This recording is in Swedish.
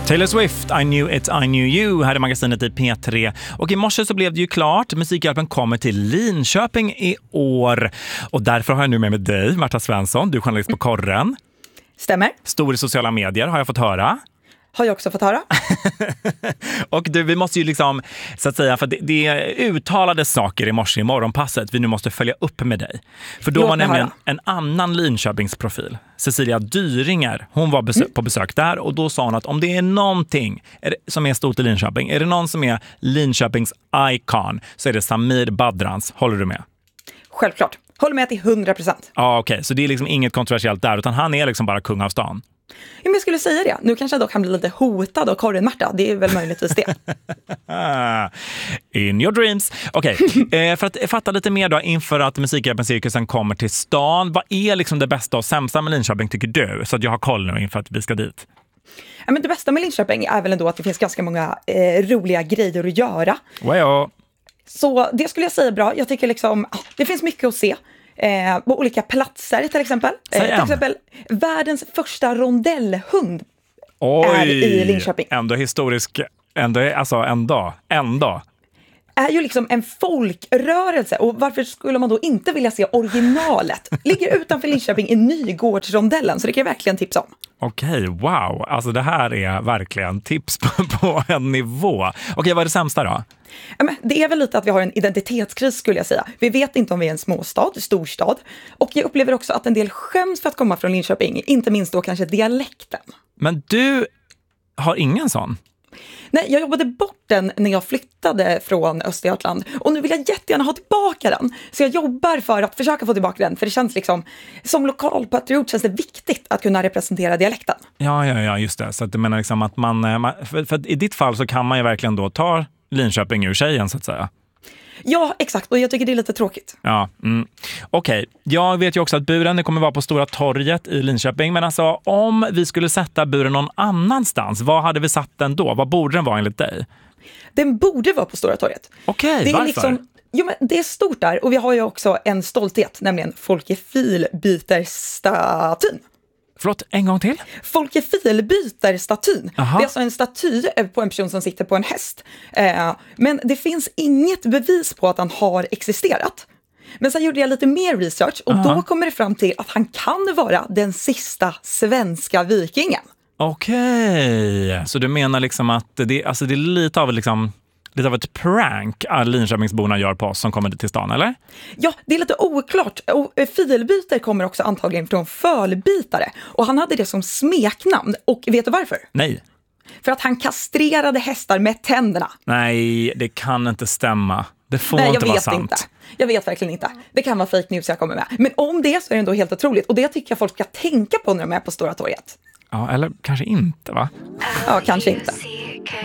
Taylor Swift, I knew it, I knew you, här är magasinet i P3. Och i morse så blev det ju klart, Musikhjälpen kommer till Linköping i år. Och därför har jag nu med dig, Marta Svensson, du är journalist på Korren. Stämmer. Stor i sociala medier har jag fått höra. Har jag också fått höra. Och du, vi måste ju liksom, så att säga, för det uttalades saker i morse i morgonpasset vi nu måste följa upp med dig. För då var nämligen en annan Linköpingsprofil, Cecilia Dyringer, hon var på besök där och då sa hon att om det är någonting som är stort i Linköping, är det någon som är Linköpings icon så är det Samir Badrans. Håller du med? Självklart. Håller med till 100%. Ja, okej. Så det är liksom inget kontroversiellt där utan han är liksom bara kung av stan. Ja, men jag skulle säga det. Nu kanske jag dock kan bli lite hotad av Korren Marta. Det är väl möjligtvis det. In your dreams. Okej, för att fatta lite mer då inför att Musikhjälpen-cirkusen kommer till stan. Vad är liksom det bästa och sämsta med Linköping tycker du? Så att jag har koll nu inför att vi ska dit. Ja, men det bästa med Linköping är väl ändå att det finns ganska många roliga grejer att göra. Wow. Så det skulle jag säga bra. Jag tycker liksom, det finns mycket att se. På olika platser till exempel. Till exempel världens första rondellhund är i Linköping. Ändå historisk, ändå. Är ju liksom en folkrörelse och varför skulle man då inte vilja se originalet? Ligger utanför Linköping i Nygårdsrondellen så det kan jag verkligen tipsa om. Okej, wow. Alltså det här är verkligen tips på en nivå. Okej, vad är det sämsta då? Ja, men det är väl lite att vi har en identitetskris skulle jag säga. Vi vet inte om vi är en småstad, storstad. Och jag upplever också att en del skäms för att komma från Linköping. Inte minst då kanske dialekten. Men du har ingen sån? Nej, jag jobbade bort den när jag flyttade från Östergötland. Och nu vill jag jättegärna ha tillbaka den. Så jag jobbar för att försöka få tillbaka den. För det känns liksom, som lokalpatriot känns det viktigt att kunna representera dialekten. Ja, just det. Så att du menar liksom att för i ditt fall så kan man ju verkligen då ta Linköping ur tjejen så att säga. Ja, exakt. Och jag tycker det är lite tråkigt. Ja, Okej. Jag vet ju också att buren kommer vara på Stora torget i Linköping. Men alltså, om vi skulle sätta buren någon annanstans, vad hade vi satt den då? Vad borde den vara enligt dig? Den borde vara på Stora torget. Okej, varför? Liksom, men det är stort där. Och vi har ju också en stolthet, nämligen Folke Filbyter-statyn. Förlåt, en gång till? Folke Filbyter-statyn. Det är alltså en staty på en person som sitter på en häst. Men det finns inget bevis på att han har existerat. Men sen gjorde jag lite mer research och då kommer det fram till att han kan vara den sista svenska vikingen. Okej, så du menar liksom att det är lite av ett prank att Linköpingsborna gör på oss som kommer till stan, eller? Ja, det är lite oklart. Och Filbyter kommer också antagligen från Fölbytare. Och han hade det som smeknamn. Och vet du varför? Nej. För att han kastrerade hästar med tänderna. Nej, det kan inte stämma. Det får inte vara sant. Inte. Jag vet verkligen inte. Det kan vara fake news jag kommer med. Men om det så är det ändå helt otroligt. Och det tycker jag folk ska tänka på när de är på Stora torget. Ja, eller kanske inte, va? Ja, kanske inte.